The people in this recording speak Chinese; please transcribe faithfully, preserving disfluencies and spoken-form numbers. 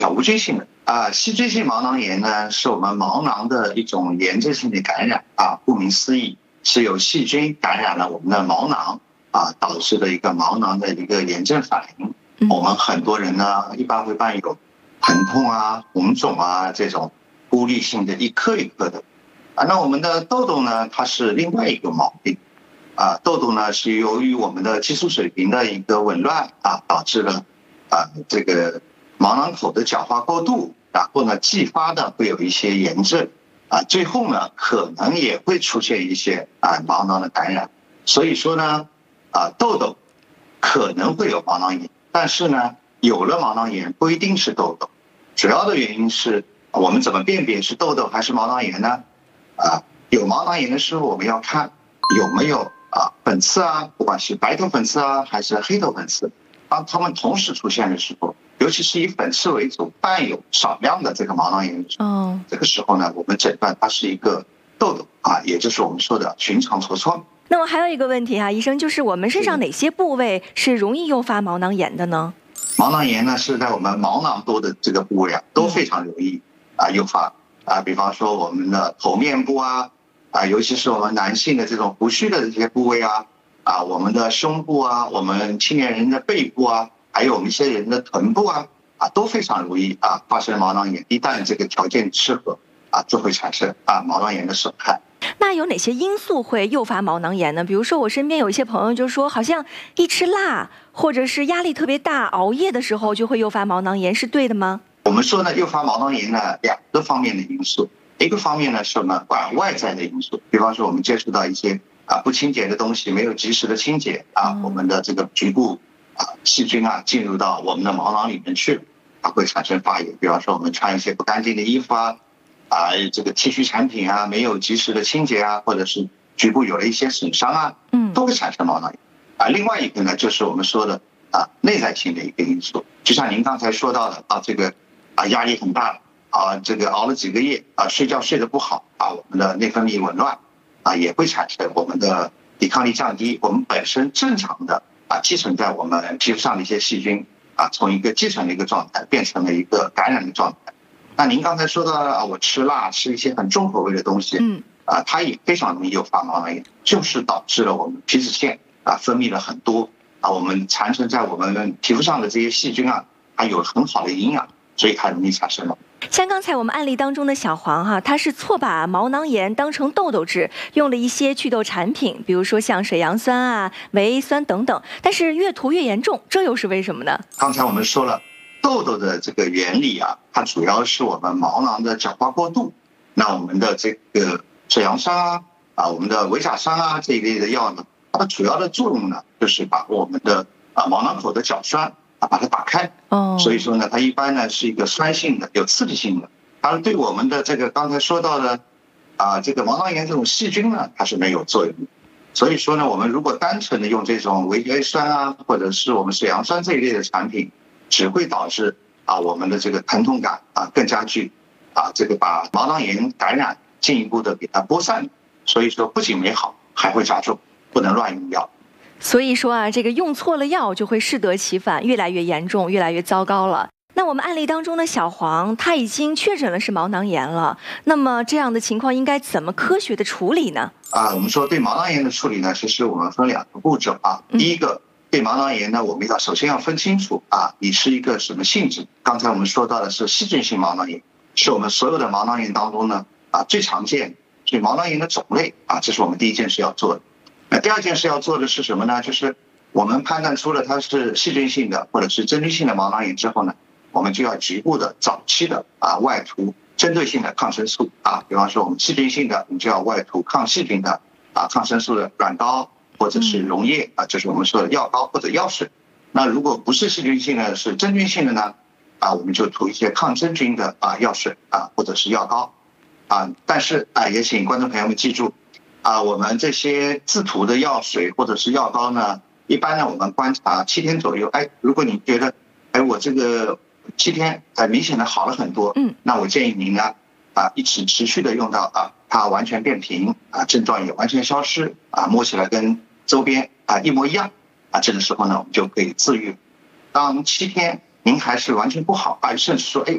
叫无菌性的啊。细菌性毛囊炎呢，是我们毛囊的一种炎症性的感染啊。顾名思义，是由细菌感染了我们的毛囊啊，导致的一个毛囊的一个炎症反应。我们很多人呢，一般会伴有疼痛啊、红肿啊这种孤立性的一颗一颗的啊。那我们的痘痘呢，它是另外一个毛病啊。痘痘呢，是由于我们的激素水平的一个紊乱啊，导致了啊这个毛囊口的角化过度，然后呢继发的会有一些炎症啊，最后呢可能也会出现一些啊毛囊的感染。所以说呢啊痘痘可能会有毛囊炎，但是呢有了毛囊炎不一定是痘痘。主要的原因是我们怎么辨别是痘痘还是毛囊炎呢？啊，有毛囊炎的时候我们要看有没有啊粉刺啊，不管是白头粉刺啊还是黑头粉刺，当它们同时出现的时候，尤其是以粉刺为主，伴有少量的这个毛囊炎的时候，哦，这个时候呢，我们诊断它是一个痘痘啊，也就是我们说的寻常痤疮。 那么还有一个问题哈、啊，医生，就是我们身上哪些部位是容易诱发毛囊炎的呢？ 毛囊炎呢是在我们毛囊多的这个部位啊，都非常容易啊诱发啊，比方说我们的头面部啊，啊，尤其是我们男性的这种胡须的这些部位啊，啊，我们的胸部啊，我们青年人的背部啊，还有我们一些人的臀部啊，啊，都非常容易啊发生毛囊炎。一旦这个条件适合啊，就会产生啊毛囊炎的损害。 那有哪些因素会诱发毛囊炎呢？比如说我身边有一些朋友就说，好像一吃辣或者是压力特别大、熬夜的时候就会诱发毛囊炎，是对的吗？ 我们说呢，诱发毛囊炎呢两个方面的因素，一个方面呢是我们管外在的因素，比方说我们接触到一些啊不清洁的东西，没有及时的清洁啊，我们的这个局部啊细菌啊进入到我们的毛囊里面去，它会产生发炎。比方说我们穿一些不干净的衣服啊。啊，这个 T 恤产品啊，没有及时的清洁啊，或者是局部有了一些损伤啊，嗯，都会产生毛囊炎。啊，另外一个呢，就是我们说的啊内在性的一个因素，就像您刚才说到的啊，这个啊压力很大啊，这个熬了几个夜啊，睡觉睡得不好啊，我们的内分泌紊乱啊，也会产生我们的抵抗力降低，我们本身正常的啊寄存在我们皮肤上的一些细菌啊，从一个寄存的一个状态变成了一个感染的状态。那您刚才说到啊，我吃辣，吃一些很重口味的东西，嗯，啊，它也非常容易诱发毛囊炎，就是导致了我们皮脂腺啊分泌了很多啊，我们残存在我们皮肤上的这些细菌啊，它有很好的营养，所以它容易产生了。 像刚才我们案例当中的小黄哈、啊，他是错把毛囊炎当成痘痘治，用了一些祛痘产品，比如说像水杨酸啊、维 A 酸等等，但是越涂越严重，这又是为什么呢？ 刚才我们说了。痘痘的这个原理啊，它主要是我们毛囊的角化过度。那我们的这个水杨酸啊，啊，我们的维甲酸啊这一类的药呢，它的主要的作用呢，就是把我们的啊毛囊口的角栓啊把它打开。哦。所以说呢，它一般呢是一个酸性的、有刺激性的。当然，对我们的这个刚才说到的啊这个毛囊炎这种细菌呢，它是没有作用的。所以说呢，我们如果单纯的用这种维 A 酸啊，或者是我们水杨酸这一类的产品，只会导致啊我们的这个疼痛感啊更加剧啊，这个把毛囊炎感染进一步的给它播散，所以说不仅没好，还会加重，不能乱用药。 所以说啊，这个用错了药就会适得其反，越来越严重，越来越糟糕了。那我们案例当中的小黄，他已经确诊了是毛囊炎了，那么这样的情况应该怎么科学的处理呢？ 啊，我们说对毛囊炎的处理呢，其实我们分两个步骤啊，第一个。对毛囊炎呢，我们要首先要分清楚啊，你是一个什么性质。刚才我们说到的是细菌性毛囊炎，是我们所有的毛囊炎当中呢啊最常见，所以毛囊炎的种类啊，这是我们第一件事要做的。那第二件事要做的是什么呢？就是我们判断出了它是细菌性的或者是真菌性的毛囊炎之后呢，我们就要局部的早期的啊外涂针对性的抗生素啊，比方说我们细菌性的，我们就要外涂抗细菌的啊抗生素的软膏。或者是溶液啊，就是我们说的药膏或者药水。那如果不是细菌性的，是真菌性的呢，啊，我们就涂一些抗真菌的啊药水啊，或者是药膏啊。但是啊，也请观众朋友们记住啊，我们这些自涂的药水或者是药膏呢，一般呢我们观察七天左右。哎，如果你觉得哎我这个七天很明显的好了很多，嗯，那我建议您呢啊一直持续的用到啊，它完全变平啊，症状也完全消失啊，摸起来跟周边啊一模一样啊，这个时候呢，我们就可以自愈。当七天您还是完全不好啊，甚至说哎